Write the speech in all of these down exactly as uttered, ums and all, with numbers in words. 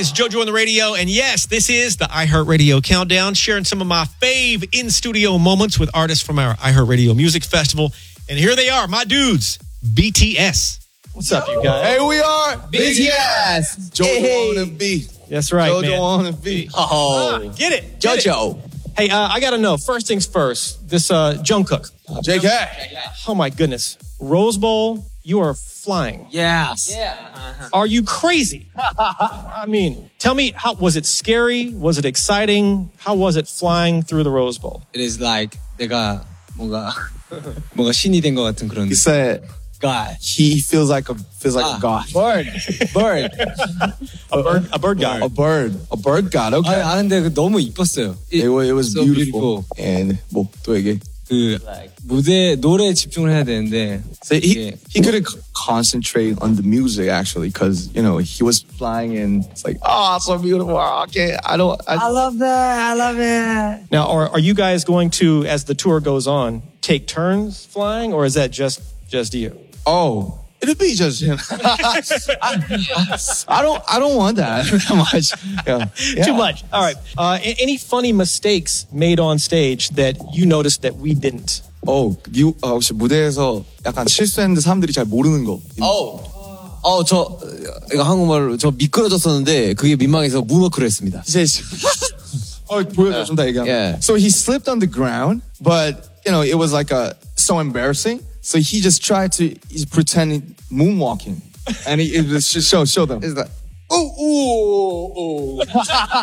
It's JoJo on the radio. And yes, this is the iHeartRadio Countdown, sharing some of my fave in-studio moments with artists from our iHeartRadio Music Festival. And here they are, my dudes, B T S. What's up, you guys? Hey, we are B T S. JoJo Hey. on the beat. That's right, JoJo man. on the beat. Oh, Ah, get it. Get it. JoJo. Hey, uh, I got to know, first things first, this uh, Jungkook. J K. Oh, my goodness. Rose Bowl, you are flying. Yes. Are you crazy? I mean, tell me, how was it scary? Was it exciting? How was it flying through the Rose Bowl? It is like 내가 뭔가 뭔가 신이 된 것 같은 그런 He said God. he feels like a feels like Ah. a god. Bird. Bird. A bird, a bird guy. A bird. A bird god. Okay. 아, 아는데 그 너무 이뻤어요. It, wa- it was so beautiful. And 뭐 또 얘기. 그 무대 노래에 집중을 해야 되는데 So he 이게 he couldn't c- concentrate on the music actually because you know he was flying and it's like oh it's so beautiful. Okay, I don't. I, love that. I love it. Now, are, are you guys going to, as the tour goes on, take turns flying, or is that just just you? oh, it'll be just him. I, I don't. I don't want that that much. Yeah. Yeah. Too much. All right. Uh, a- any funny mistakes made on stage that you noticed that we didn't? 어, 미, 어, 혹시 무대에서 약간 실수했는데 사람들이 잘 모르는 거. 어, 어, 저 이거 한국말로 저 미끄러졌었는데 그게 민망해서 문워크를 했습니다. 어, 보여줘 좀 더 얘기하면. Yeah. So he slipped on the ground, but you know it was like a so embarrassing. So he just tried to he's pretending moonwalking, and he it was just show show them. It's like ooh ooh ooh.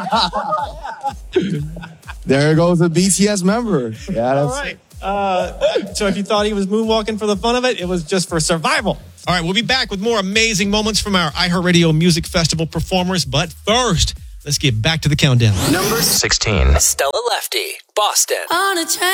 There goes a B T S member. Yeah, that's All right. Uh, so if you thought he was moonwalking for the fun of it, it was just for survival. All right, we'll be back with more amazing moments from our iHeartRadio Music Festival performers. But first, let's get back to the countdown. Number sixteen. Stella Lefty, Boston. On a train.